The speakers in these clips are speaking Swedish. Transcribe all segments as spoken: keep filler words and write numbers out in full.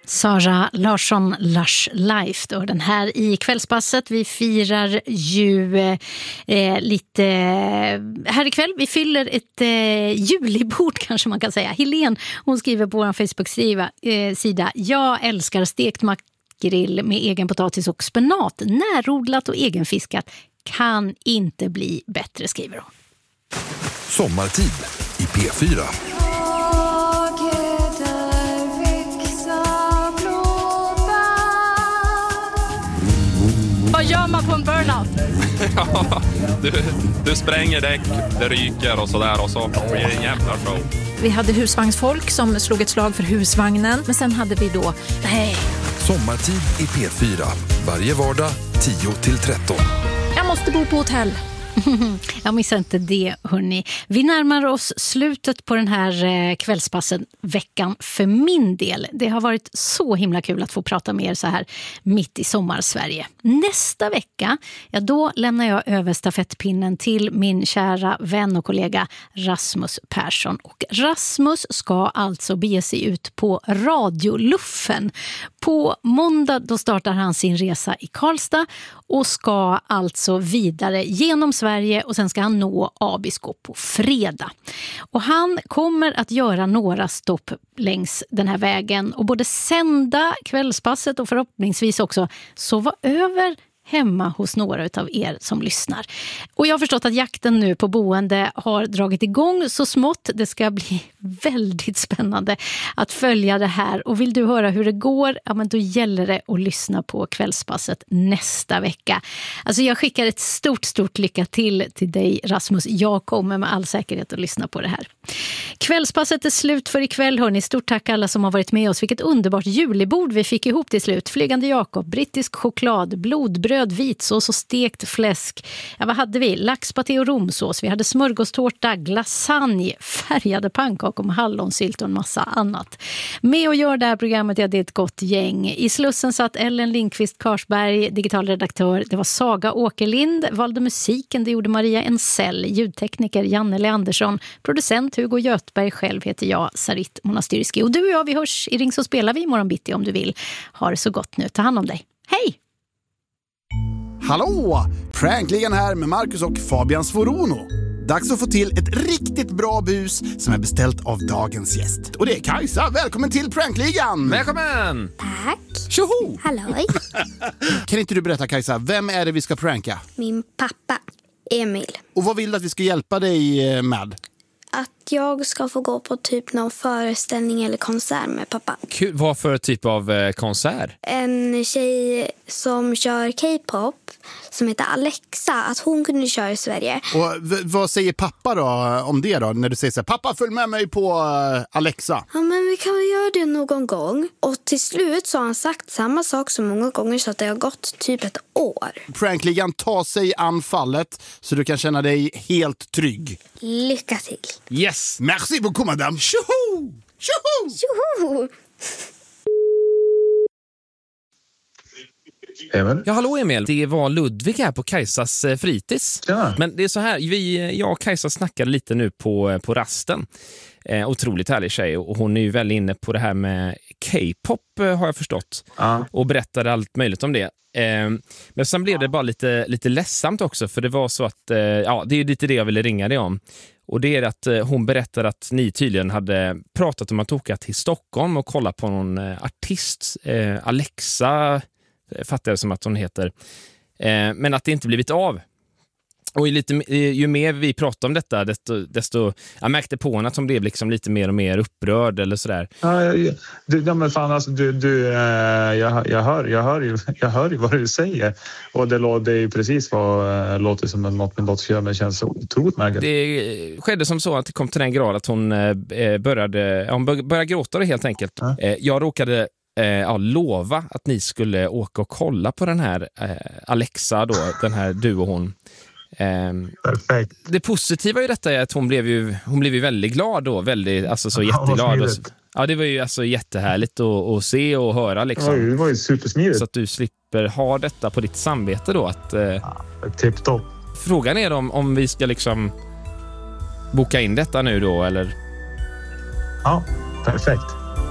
Sara Larsson, Lush Life då, den här i kvällspasset. Vi firar ju eh, lite här ikväll. Vi fyller ett eh, julibord kanske man kan säga. Helene, hon skriver på vår Facebook-sida eh, jag älskar stekt makrill med egen potatis och spenat. Närodlat och egenfiskat kan inte bli bättre, skriver hon. Sommartid i P fyra. Vad gör man på en burnout? Ja, du, du spränger däck, det ryker och sådär och så blir det en jävla show. Vi hade husvagnsfolk som slog ett slag för husvagnen, men sen hade vi då, nej. Sommartid i P fyra, varje vardag tio till tretton. Jag måste bo på hotell. Jag missar inte det, hörni. Vi närmar oss slutet på den här kvällspassen veckan för min del. Det har varit så himla kul att få prata med er så här mitt i sommar-Sverige. Nästa vecka, ja då lämnar jag över stafettpinnen till min kära vän och kollega Rasmus Persson. Och Rasmus ska alltså bege sig ut på radioluffen. På måndag då startar han sin resa i Karlstad och ska alltså vidare genom Sverige och sen ska han nå Abisko på fredag. Och han kommer att göra några stopp längs den här vägen och både sända kvällspasset och förhoppningsvis också sova över hemma hos några av er som lyssnar. Och jag har förstått att jakten nu på boende har dragit igång så smått. Det ska bli väldigt spännande att följa det här. Och vill du höra hur det går, ja men då gäller det att lyssna på kvällspasset nästa vecka. Alltså jag skickar ett stort, stort lycka till till dig Rasmus. Jag kommer med all säkerhet att lyssna på det här. Kvällspasset är slut för ikväll, hörni. Stort tack alla som har varit med oss. Vilket underbart julibord vi fick ihop till slut. Flygande Jakob, brittisk choklad, blodbröd, vitsås och stekt fläsk. Ja, vad hade vi? Laxpaté och romsås. Vi hade smörgåstårta, lasagne, färgade pannkakor med hallonsylt och en massa annat. Med och gör det här programmet, ja, det är ett gott gäng. I Slussen satt Ellen Lindqvist Karsberg, digital redaktör. Det var Saga Åkerlind. Valde musiken, det gjorde Maria Ensell. Ljudtekniker Janne Andersson. Producent Hugo Göthberg. Själv heter jag Sarit Monastyrski. Och du och jag, vi hörs i Ring så spelar vi imorgon bitti om du vill. Ha det så gott nu. Ta hand om dig. Hej! Hallå! Prankligan här med Marcus och Fabian Svorono. Dags att få till ett riktigt bra bus som är beställt av dagens gäst. Och det är Kajsa. Välkommen till Prankligan! Välkommen! Tack. Tjoho! Halloj. Kan inte du berätta, Kajsa, vem är det vi ska pranka? Min pappa, Emil. Och vad vill du att vi ska hjälpa dig med? Att jag ska få gå på typ någon föreställning eller konsert med pappa. Kul. Vad för typ av eh, konsert? En tjej som kör K-pop som heter Alexa, att hon kunde köra i Sverige. Och v- vad säger pappa då om det då? När du säger så här, pappa följ med mig på uh, Alexa. Ja, men vi kan väl göra det någon gång. Och till slut så har han sagt samma sak så många gånger så att det har gått typ ett år. Prankligan tar sig anfallet så du kan känna dig helt trygg. Lycka till. Yes! Merci beaucoup, madame. Tjoho! Tjoho! Tjoho! Emil? Ja, hallå Emil. Det var Ludvig här på Kajsas eh, fritids. Ja. Men det är så här, vi, jag och Kajsa snackade lite nu på, på rasten. Eh, otroligt härlig tjej och hon är ju väldigt inne på det här med K-pop eh, har jag förstått. Ja. Och berättade allt möjligt om det. Eh, men sen blev det bara lite, lite ledsamt också för det var så att, eh, ja det är ju lite det jag ville ringa dig om. Och det är att eh, hon berättade att ni tydligen hade pratat om att åka till Stockholm och kolla på någon eh, artist, eh, Alexa fattar jag som att hon heter. Eh, men att det inte blivit av. Och lite, ju mer vi pratar om detta, desto, desto jag märkte på henne att hon blev liksom lite mer och mer upprörd eller sådär. Ja, ja, du, ja, men fan alltså, du, du, eh, jag, jag, hör, jag, hör ju, jag hör ju vad du säger. Och det, det är ju precis vad äh, låter som något min dotter gör, men känns så otroligt märkligt. Det skedde som så att det kom till den grad att hon eh, började, hon började gråta helt enkelt. Ja. Eh, jag råkade Eh, ja, lova att ni skulle åka och kolla på den här eh, Alexa då, den här du och hon. Eh, Perfekt. Det positiva i detta är att hon blev ju, hon blev ju väldigt glad då, väldigt, alltså så jätteglad. Och, ja, det var ju alltså jättehärligt att, att se och höra liksom. Ja, det var ju supersmidigt. Så att du slipper ha detta på ditt samvete då. Att, eh, ja, tipptopp. Frågan är om, om vi ska liksom boka in detta nu då, eller? Ja, perfekt.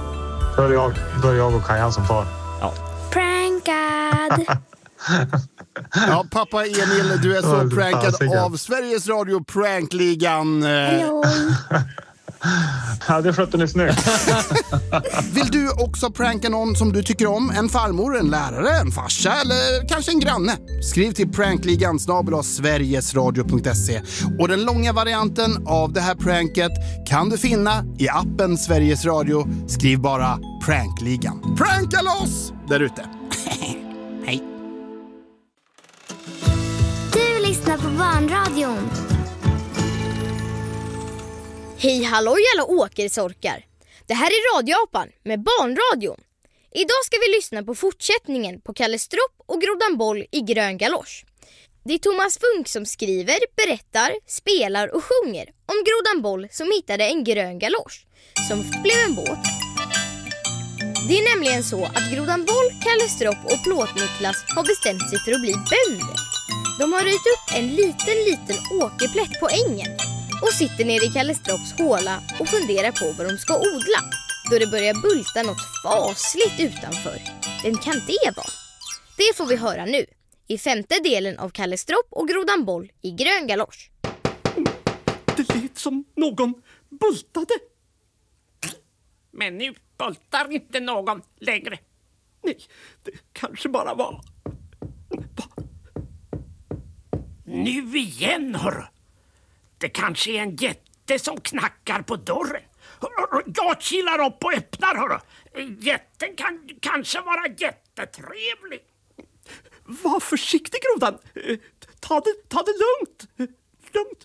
Då är jag, då är jag och Kajan som far. Ja. Prankad! Ja, pappa Emil, du är så Ja, prankad fasiken. av Sveriges Radio Prankligan. Hallå! Ja, det skötte ni snyggt. Vill du också pranka någon som du tycker om? En farmor, en lärare, en farsa eller kanske en granne? Skriv till prankligan snabel-a sverigesradio punkt se. Och den långa varianten av det här pranket kan du finna i appen Sveriges Radio. Skriv bara prankligan. Pranka loss där ute. Hej. Du lyssnar på Barnradion. Hej halloj alla åkersorkar. Det här är Radioapan med Barnradion. Idag ska vi lyssna på fortsättningen på Kalle Stropp och Grodan Boll i grön galosch. Det är Thomas Funk som skriver, berättar, spelar och sjunger om Grodan Boll som hittade en grön galosch som blev en båt. Det är nämligen så att Grodan Boll, Kalle Stropp och Plåt-Niklas har bestämt sig för att bli bönder. De har röjt upp en liten liten åkerplätt på ängen och sitter nere i Kalle Stropps håla och funderar på vad de ska odla. Då det börjar bulta något fasligt utanför. Vem kan det vara? Det får vi höra nu i femte delen av Kalle Stropp och Grodan Boll i grön galosch. Det lät som någon bultade. Men nu bultar inte någon längre. Nej, det kanske bara var... Nu igen, hörru. Det kanske är en jätte som knackar på dörren. Jag kilar upp och öppnar, hörru. Jätten kan kanske vara jättetrevlig. Var försiktig, Grodan. Ta det, ta det lugnt. Lugnt.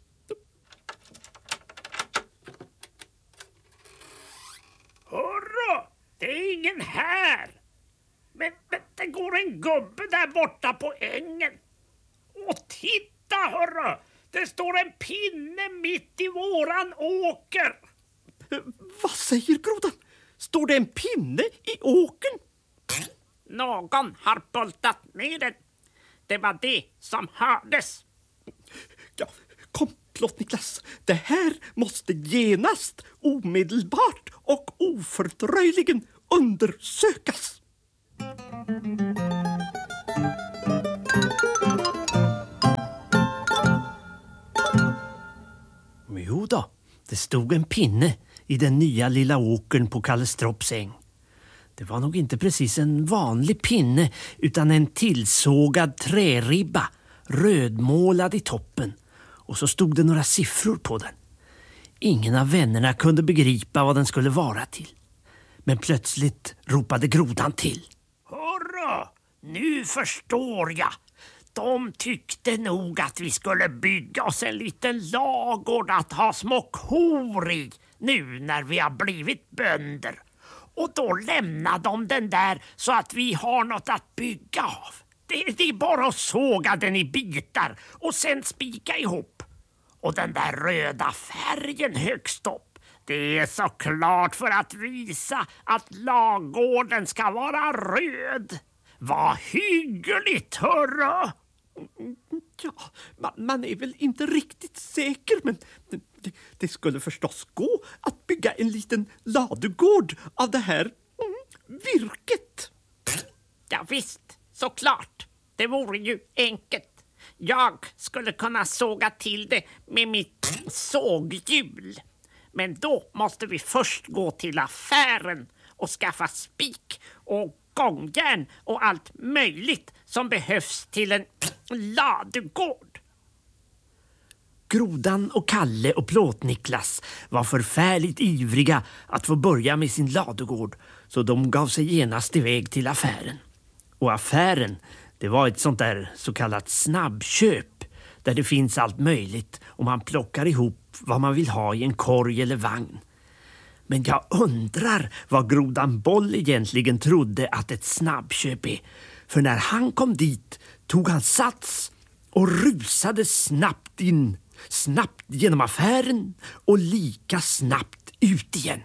Hörru, det är ingen här. Men, men det går en gubbe där borta på ängen. Och titta, hörru. Det står en pinne mitt i våran åker. Vad säger Grodan? Står det en pinne i åkern? Någon har bultat ner den. Det var det som hördes. Ja, kom Plåt-Niklas. Det här måste genast, omedelbart och ofördröjligen undersökas. Jo då, det stod en pinne i den nya lilla åkern på Kalle Stropps äng. Det var nog inte precis en vanlig pinne utan en tillsågad träribba, rödmålad i toppen. Och så stod det några siffror på den. Ingen av vännerna kunde begripa vad den skulle vara till. Men plötsligt ropade Grodan till. Hörru, nu förstår jag. De tyckte nog att vi skulle bygga oss en liten lagård att ha små kor i nu när vi har blivit bönder. Och då lämnar de den där så att vi har något att bygga av. Det, det är bara att såga den i bitar och sen spika ihop. Och den där röda färgen högst upp, det är såklart för att visa att lagården ska vara röd. Vad hyggligt, hörru! Ja, man, man är väl inte riktigt säker, men det, det skulle förstås gå att bygga en liten ladugård av det här mm, virket. Ja visst, såklart. Det vore ju enkelt. Jag skulle kunna såga till det med mitt såghjul. Men då måste vi först gå till affären och skaffa spik och gångjärn och allt möjligt som behövs till en ladugård. Grodan och Kalle och Plåt-Niklas var förfärligt ivriga att få börja med sin ladugård, så de gav sig genast iväg till affären. Och affären, det var ett sånt där så kallat snabbköp där det finns allt möjligt och man plockar ihop vad man vill ha i en korg eller vagn. Men jag undrar vad Grodan Boll egentligen trodde att ett snabbköp är. För när han kom dit tog han sats och rusade snabbt in, snabbt genom affären och lika snabbt ut igen.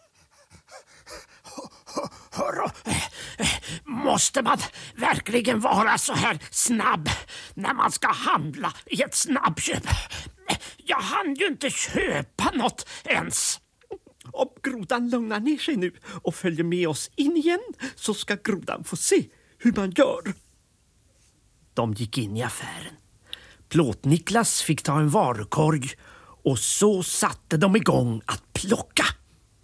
Hörru, måste man verkligen vara så här snabb när man ska handla i ett snabbköp? Jag hann ju inte köpa något ens. Om grodan lugnar ner sig nu och följer med oss in igen så ska grodan få se hur man gör. De gick in i affären. Plåt-Niklas fick ta en varukorg och så satte de igång att plocka.